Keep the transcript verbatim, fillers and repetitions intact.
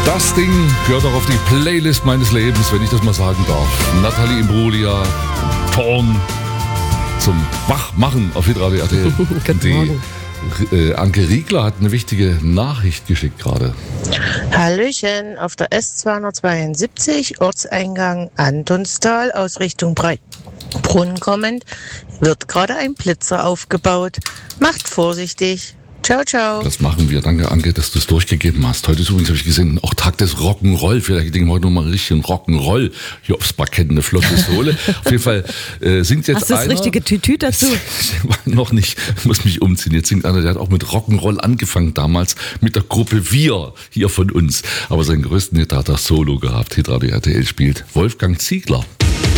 Das Ding gehört auch auf die Playlist meines Lebens, wenn ich das mal sagen darf. Nathalie Imbruglia, Torn zum Wachmachen auf Hitradio R T L. Die äh, Anke Riegler hat eine wichtige Nachricht geschickt gerade. Hallöchen, auf der S zweihundertzweiundsiebzig, Ortseingang Antonstal aus Richtung Breitbrunn kommend, wird gerade ein Blitzer aufgebaut. Macht vorsichtig. Ciao, ciao. Das machen wir. Danke, Anke, dass du es durchgegeben hast. Heute ist übrigens, habe ich gesehen, auch Tag des Rock'n'Roll. Vielleicht denken wir heute nochmal richtig einen Rock'n'Roll. Hier aufs Parkett eine flotte Sohle. Auf jeden Fall äh, singt jetzt einer... Hast du das einer, richtige Tütü dazu? Noch nicht. Ich muss mich umziehen. Jetzt singt einer, der hat auch mit Rock'n'Roll angefangen damals. Mit der Gruppe Wir, hier von uns. Aber seinen größten Hit hat er solo gehabt. Hitradio R T L spielt Wolfgang Ziegler.